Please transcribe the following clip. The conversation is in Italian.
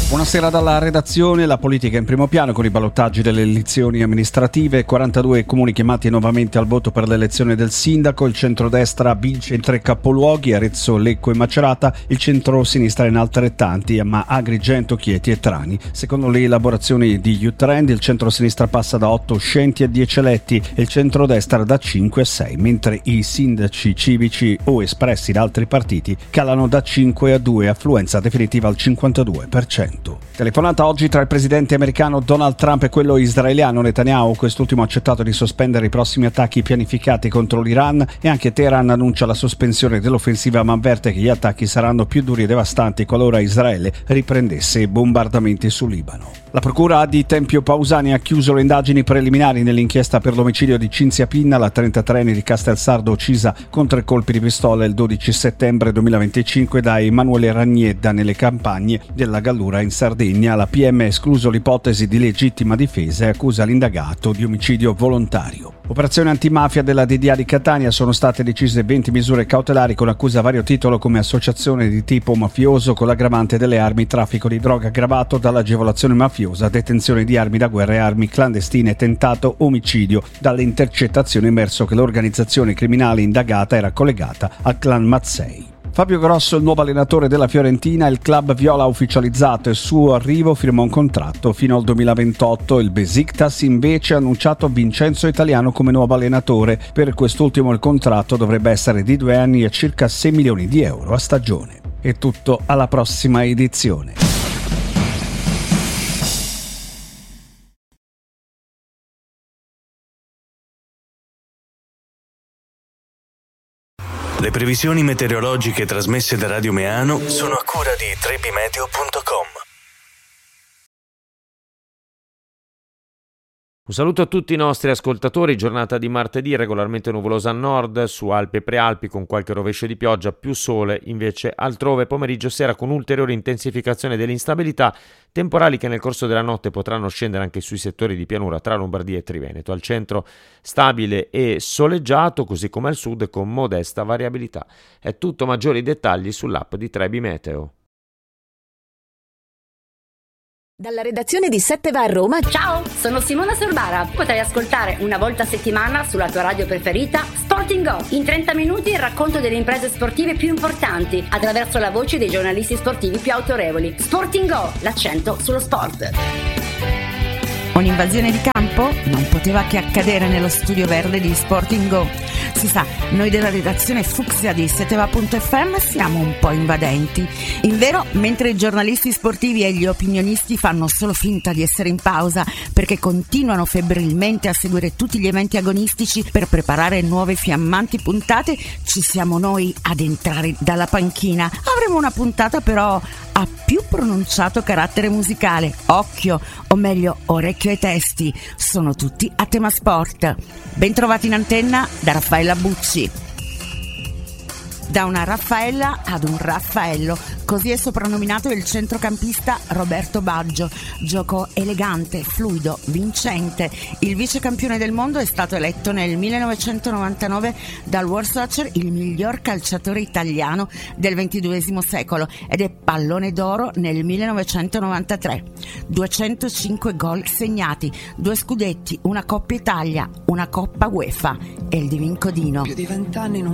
Buonasera dalla redazione. La politica in primo piano con i ballottaggi delle elezioni amministrative, 42 comuni chiamati nuovamente al voto per l'elezione del sindaco, il centrodestra vince in 3 capoluoghi, Arezzo, Lecco e Macerata, il centro-sinistra in altrettanti, ma Agrigento, Chieti e Trani. Secondo le elaborazioni di Youtrend, il centro-sinistra passa da 8 uscenti a 10 eletti e il centrodestra da 5 a 6, mentre i sindaci civici o espressi da altri partiti calano da 5 a 2, affluenza definitiva al 52%. Telefonata oggi tra il presidente americano Donald Trump e quello israeliano Netanyahu. Quest'ultimo ha accettato di sospendere i prossimi attacchi pianificati contro l'Iran e anche Teheran annuncia la sospensione dell'offensiva, ma avverte che gli attacchi saranno più duri e devastanti qualora Israele riprendesse i bombardamenti sul Libano. La procura di Tempio Pausani ha chiuso le indagini preliminari nell'inchiesta per l'omicidio di Cinzia Pinna, la 33enne di Castelsardo uccisa con 3 colpi di pistola il 12 settembre 2025 da Emanuele Ragnedda nelle campagne della Gallura in Sardegna. La PM ha escluso l'ipotesi di legittima difesa e accusa l'indagato di omicidio volontario. Operazione antimafia della DDA di Catania, sono state decise 20 misure cautelari con accusa a vario titolo come associazione di tipo mafioso con l'aggravante delle armi, traffico di droga aggravato dall'agevolazione mafiosa, detenzione di armi da guerra e armi clandestine, tentato omicidio. Dalle intercettazioni è emerso che l'organizzazione criminale indagata era collegata al clan Mazzei. Fabio Grosso, il nuovo allenatore della Fiorentina, il club viola ha ufficializzato il suo arrivo, firma un contratto fino al 2028. Il Besiktas invece ha annunciato Vincenzo Italiano come nuovo allenatore. Per quest'ultimo il contratto dovrebbe essere di 2 anni e circa 6 milioni di euro a stagione. È tutto, alla prossima edizione. Le previsioni meteorologiche trasmesse da Radio Meano sono a cura di trebimeteo.com. Un saluto a tutti i nostri ascoltatori. Giornata di martedì regolarmente nuvolosa a nord, su Alpi e Prealpi con qualche rovescio di pioggia, più sole invece altrove. Pomeriggio e sera con ulteriore intensificazione dell'instabilità, temporali che nel corso della notte potranno scendere anche sui settori di pianura tra Lombardia e Triveneto. Al centro stabile e soleggiato, così come al sud con modesta variabilità. È tutto, maggiori dettagli sull'app di Trebi Meteo. Dalla redazione di 7 va a Roma. Ciao, sono Simona Sorbara. Potrai ascoltare una volta a settimana sulla tua radio preferita Sporting Go. In 30 minuti il racconto delle imprese sportive più importanti attraverso la voce dei giornalisti sportivi più autorevoli. Sporting Go, l'accento sullo sport. Un'invasione di campo? Non poteva che accadere nello studio verde di Sporting Go. Si sa, noi della redazione fucsia di seteva.fm siamo un po' invadenti. Invero, mentre i giornalisti sportivi e gli opinionisti fanno solo finta di essere in pausa perché continuano febbrilmente a seguire tutti gli eventi agonistici per preparare nuove fiammanti puntate, ci siamo noi ad entrare dalla panchina. Avremo una puntata però a più pronunciato carattere musicale. Occhio, o meglio orecchio ai testi, sono tutti a tema sport. Bentrovati in antenna da Raffaella Bucci. Da una Raffaella ad un Raffaello, così è soprannominato il centrocampista Roberto Baggio. Gioco elegante, fluido, vincente. Il vice campione del mondo è stato eletto nel 1999 dal World Soccer il miglior calciatore italiano del XXI secolo ed è pallone d'oro nel 1993. 205 gol segnati, 2 scudetti, una Coppa Italia, una Coppa UEFA e il Divin Codino. Più di 20 anni non